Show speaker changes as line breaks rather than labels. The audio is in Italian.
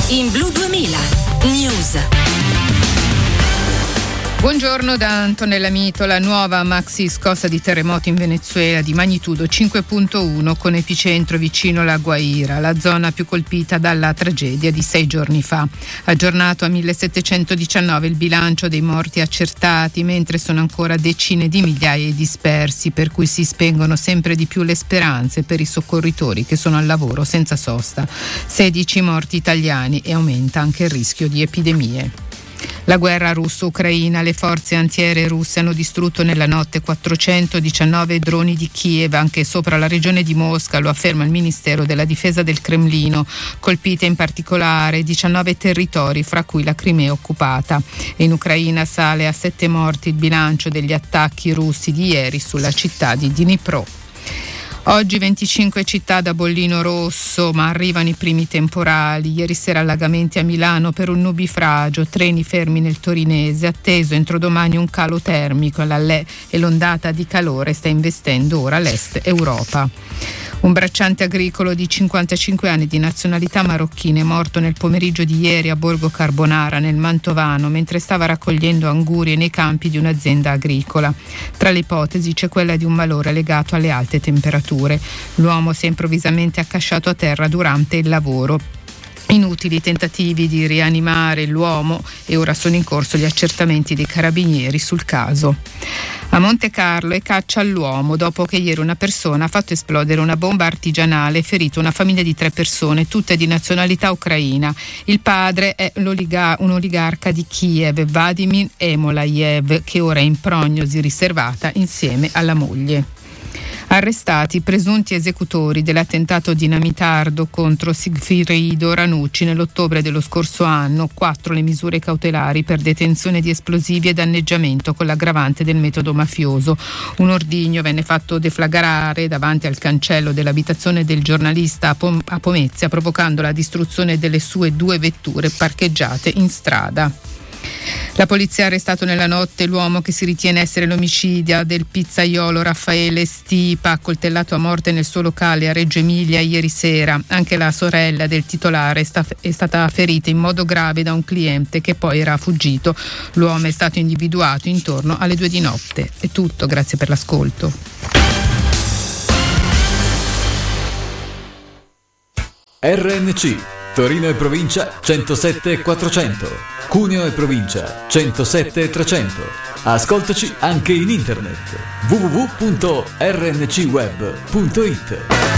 In Blu 2000 News.
Buongiorno da Antonella Mito. La nuova maxi scossa di terremoto in Venezuela di magnitudo 5.1 con epicentro vicino alla Guaira, la zona più colpita dalla tragedia di 6 giorni fa. Aggiornato a 1719 il bilancio dei morti accertati, mentre sono ancora decine di migliaia i dispersi, per cui si spengono sempre di più le speranze per i soccorritori che sono al lavoro senza sosta. 16 morti italiani e aumenta anche il rischio di epidemie. La guerra russo-ucraina. Le forze antiaeree russe hanno distrutto nella notte 419 droni di Kiev, anche sopra la regione di Mosca, lo afferma il Ministero della Difesa del Cremlino. Colpite in particolare 19 territori, fra cui la Crimea occupata. In Ucraina sale a 7 morti il bilancio degli attacchi russi di ieri sulla città di Dnipro. Oggi 25 città da bollino rosso, ma arrivano i primi temporali. Ieri sera allagamenti a Milano per un nubifragio, treni fermi nel torinese, atteso entro domani un calo termico e l'ondata di calore sta investendo ora l'est Europa. Un bracciante agricolo di 55 anni di nazionalità marocchina è morto nel pomeriggio di ieri a Borgo Carbonara, nel Mantovano, mentre stava raccogliendo angurie nei campi di un'azienda agricola. Tra le ipotesi c'è quella di un malore legato alle alte temperature. L'uomo si è improvvisamente accasciato a terra durante il lavoro. Inutili tentativi di rianimare l'uomo e ora sono in corso gli accertamenti dei carabinieri sul caso. A Monte Carlo è caccia all'uomo dopo che ieri una persona ha fatto esplodere una bomba artigianale e ferito una famiglia di 3 persone, tutte di nazionalità ucraina. Il padre è un oligarca di Kiev, Vladimir Emolayev, che ora è in prognosi riservata insieme alla moglie. Arrestati i presunti esecutori dell'attentato dinamitardo contro Sigfrido Ranucci nell'ottobre dello scorso anno. 4 le misure cautelari per detenzione di esplosivi e danneggiamento con l'aggravante del metodo mafioso. Un ordigno venne fatto deflagrare davanti al cancello dell'abitazione del giornalista a Pomezia, provocando la distruzione delle sue 2 vetture parcheggiate in strada. La polizia ha arrestato nella notte l'uomo che si ritiene essere l'omicidio del pizzaiolo Raffaele Stipa, accoltellato a morte nel suo locale a Reggio Emilia ieri sera. Anche la sorella del titolare è stata ferita in modo grave da un cliente che poi era fuggito. L'uomo è stato individuato intorno alle 2 di notte. È tutto, grazie per l'ascolto.
RNC Torino e provincia 107.400, Cuneo e provincia 107.300. Ascoltaci anche in internet www.rncweb.it.